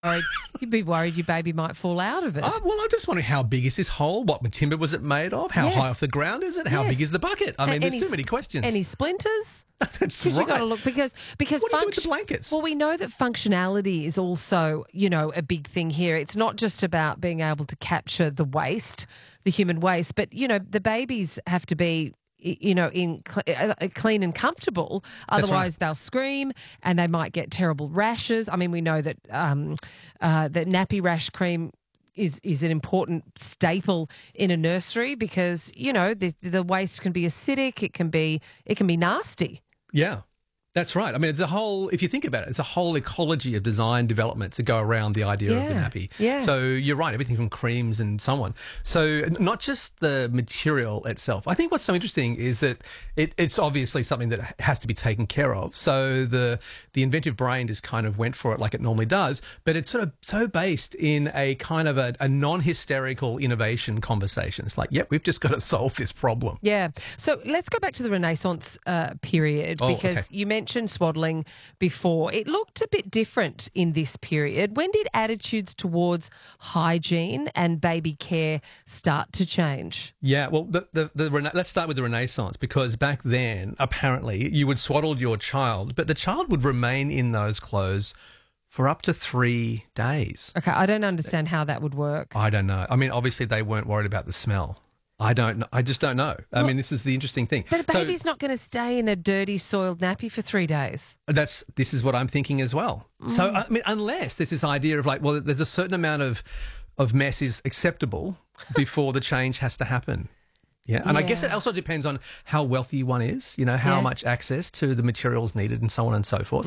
You'd be worried your baby might fall out of it. Well, I'm just wondering, how big is this hole? What timber was it made of? How high off the ground is it? How big is the bucket? I mean, there's too many questions. Any splinters? That's right. You've got to look because What do you do with the blankets? Well, we know that functionality is also, a big thing here. It's not just about being able to capture the waste, the human waste, but the babies have to be clean and comfortable. Otherwise, they'll scream and they might get terrible rashes. I mean, we know that that nappy rash cream is an important staple in a nursery because the waste can be acidic. It can be nasty. Yeah. That's right. I mean, if you think about it, it's a whole ecology of design developments that go around the idea of the nappy. Yeah. So you're right, everything from creams and so on. So not just the material itself. I think what's so interesting is that it's obviously something that has to be taken care of. So the inventive brain just kind of went for it like it normally does, but it's sort of so based in a kind of a non-hysterical innovation conversation. It's like, we've just got to solve this problem. Yeah. So let's go back to the Renaissance period because you mentioned swaddling before. It looked a bit different in this period. When did attitudes towards hygiene and baby care start to change? Yeah, well, let's start with the Renaissance because back then, apparently, you would swaddle your child, but the child would remain in those clothes for up to 3 days. Okay, I don't understand how that would work. I don't know. I mean, obviously, they weren't worried about the smell. I don't know. I just don't know. I mean, this is the interesting thing. But a baby's not going to stay in a dirty, soiled nappy for 3 days. This is what I'm thinking as well. So, I mean, unless there's this idea of like, well, there's a certain amount of mess is acceptable before the change has to happen. Yeah, and I guess it also depends on how wealthy one is, how much access to the materials needed and so on and so forth.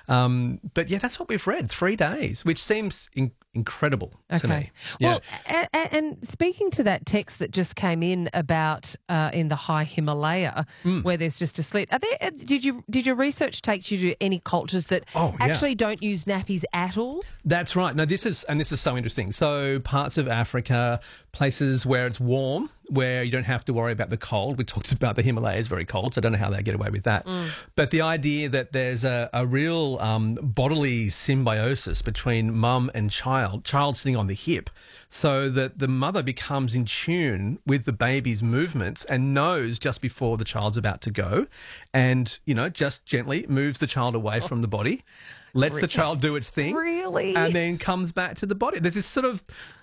But that's what we've read, 3 days, which seems incredible to me. Well, and speaking to that text that just came in about in the high Himalaya where there's just a slit, did your research take you to any cultures that actually don't use nappies at all? That's right. No, this is so interesting. So parts of Africa, places where it's warm, where you don't have to worry about the cold. We talked about the Himalayas very cold, so I don't know how they get away with that. But the idea that there's a real bodily symbiosis between mum and child sitting on the hip, so that the mother becomes in tune with the baby's movements and knows just before the child's about to go and, just gently moves the child away from the body, lets the child do its thing. Really? And then comes back to the body. There's this sort of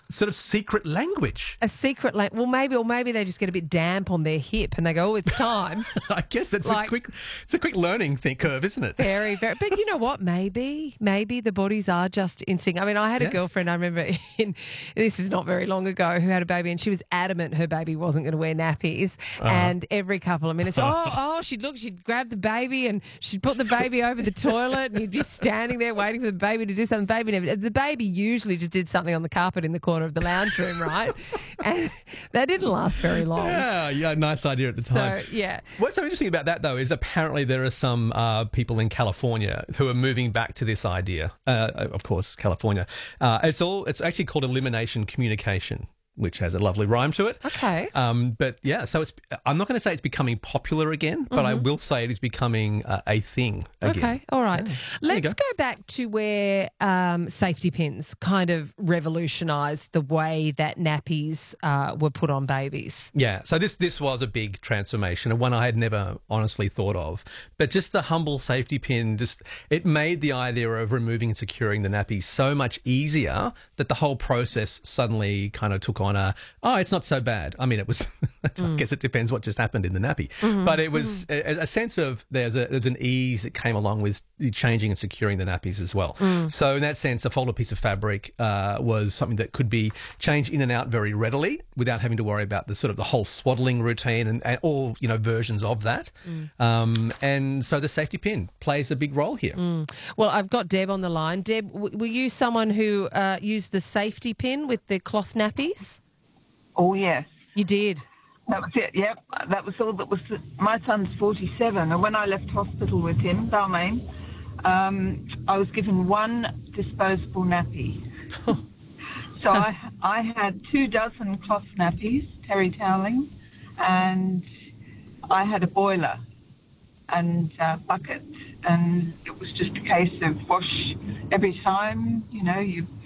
secret language. A secret language. Well, maybe they just get a bit damp on their hip and they go, it's time. I guess that's a quick learning curve, isn't it? Very, very. But you know what? Maybe the bodies are just in sync. I mean, I had a girlfriend, I remember, this is not very long ago, who had a baby and she was adamant her baby wasn't going to wear nappies. And every couple of minutes, she'd grab the baby and she'd put the baby over the toilet and you'd be standing there waiting for the baby to do something. The baby usually just did something on the carpet in the corner of the lounge room, right? And that didn't last very long. Yeah, nice idea at the time. So, yeah. What's so interesting about that, though, is apparently there are some people in California who are moving back to this idea. Of course, California. It's actually called elimination communication, which has a lovely rhyme to it. Okay. But so I'm not going to say it's becoming popular again, but I will say it is becoming a thing again. Okay, all right. Yeah. Let's go back to where safety pins kind of revolutionised the way that nappies were put on babies. Yeah, so this was a big transformation and one I had never honestly thought of. But just the humble safety pin, it made the idea of removing and securing the nappy so much easier that the whole process suddenly kind of took on it's not so bad. I mean, it was, I guess it depends what just happened in the nappy. But it was a sense of there's an ease that came along with changing and securing the nappies as well. So in that sense, a folded piece of fabric was something that could be changed in and out very readily without having to worry about the whole swaddling routine and all, versions of that. And so the safety pin plays a big role here. Well, I've got Deb on the line. Deb, were you someone who used the safety pin with the cloth nappies? Oh, yes. You did? That was it, yep. That was all that was... My son's 47, and when I left hospital with him, Balmain, I was given one disposable nappy. So I had 24 cloth nappies, terry toweling, and I had a boiler and a bucket, and it was just a case of wash every time, you